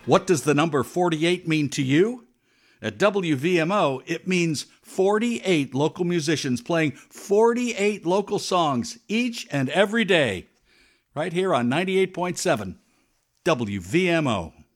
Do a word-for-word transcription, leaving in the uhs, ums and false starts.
What does the number forty-eight mean to you? At W V M O, it means forty-eight local musicians playing forty-eight local songs each and every day, right here on ninety-eight point seven W V M O.